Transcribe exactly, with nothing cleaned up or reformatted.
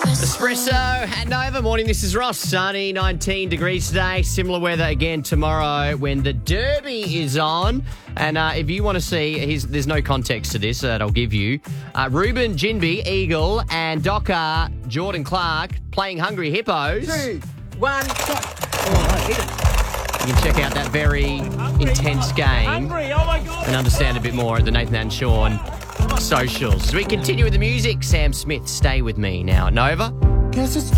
Espresso at Nova Morning. This is Ross. Sunny, nineteen degrees today. Similar weather again tomorrow when the Derby is on. And uh, if you want to see, here's, there's no context to this that I'll give you. Uh, Ruben Ginby, Eagle, and Docker Jordan Clark playing Hungry Hippos. Two, one, go. Oh, hit it. You can check out that very intense game Hungry, oh my God. and understand a bit more at the Nathan and Sean socials. As we continue with the music, Sam Smith, Stay With Me now at Nova. Guess it's